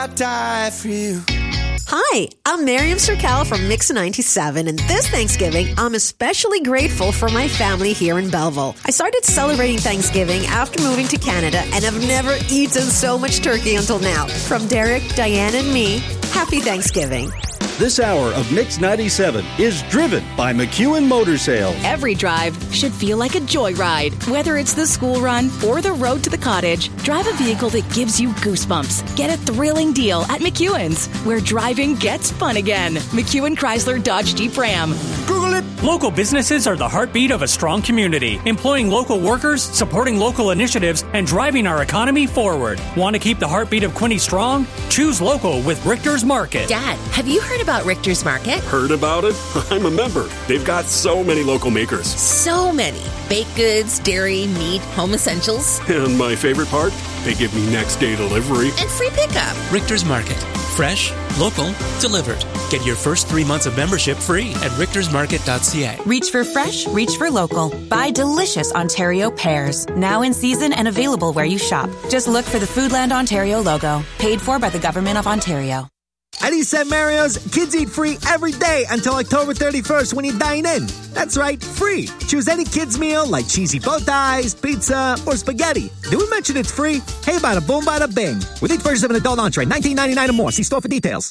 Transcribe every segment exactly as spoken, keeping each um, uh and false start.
I die for you. Hi, I'm Miriam Sercal from Mix ninety-seven, and this Thanksgiving, I'm especially grateful for my family here in Belleville. I started celebrating Thanksgiving after moving to Canada, and I've never eaten so much turkey until now. From Derek, Diane, and me, happy Thanksgiving. This hour of Mix ninety-seven is driven by McEwen Motor Sales. Every drive should feel like a joyride. Whether it's the school run or the road to the cottage, drive a vehicle that gives you goosebumps. Get a thrilling deal at McEwen's, where driving gets fun again. McEwen Chrysler Dodge Jeep Ram. Google it. Local businesses are the heartbeat of a strong community, employing local workers, supporting local initiatives, and driving our economy forward. Want to keep the heartbeat of Quinte strong? Choose local with Richter's Market. Dad, have you heard about Richter's Market? Heard about it? I'm a member. They've got so many local makers. So many. Baked goods, dairy, meat, home essentials. And my favorite part? They give me next day delivery. And free pickup. Richter's Market. Fresh, local, delivered. Get your first three months of membership free at richters market dot c a. Reach for fresh, reach for local. Buy delicious Ontario pears. Now in season and available where you shop. Just look for the Foodland Ontario logo. Paid for by the Government of Ontario. At East Saint Mario's, kids eat free every day until October thirty-first when you dine in. That's right, free. Choose any kids' meal like cheesy bow ties, pizza, or spaghetti. Do we mention it's free? Hey, bada boom, bada bing. With each purchase of an adult entree, nineteen ninety-nine or more. See store for details.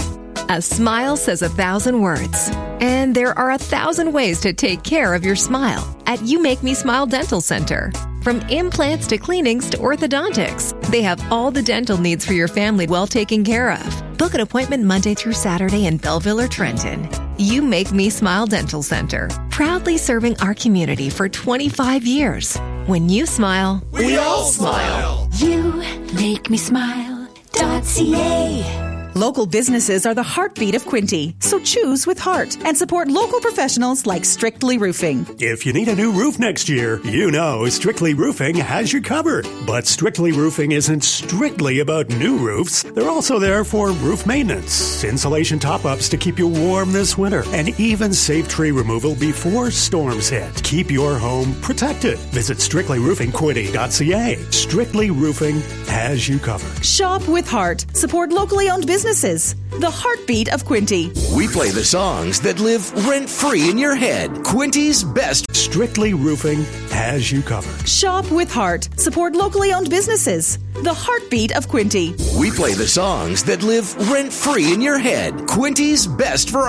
A smile says a thousand words. And there are a thousand ways to take care of your smile at You Make Me Smile Dental Center. From implants to cleanings to orthodontics, they have all the dental needs for your family well taken care of. Book an appointment Monday through Saturday in Belleville or Trenton. You Make Me Smile Dental Center, proudly serving our community for twenty-five years. When you smile, we all smile. You Make Me Smile dot c a. Local businesses are the heartbeat of Quinte, so choose with heart and support local professionals like Strictly Roofing. If you need a new roof next year, you know Strictly Roofing has you covered. But Strictly Roofing isn't strictly about new roofs. They're also there for roof maintenance, insulation top-ups to keep you warm this winter, and even safe tree removal before storms hit. Keep your home protected. Visit strictly roofing quinte dot c a. Strictly Roofing has you covered. Shop with heart. Support locally owned businesses. Businesses, the heartbeat of Quinte. We play the songs that live rent-free in your head. Quinte's best. Strictly Roofing has you covered. Shop with heart. Support locally owned businesses. The heartbeat of Quinte. We play the songs that live rent-free in your head. Quinte's best variety.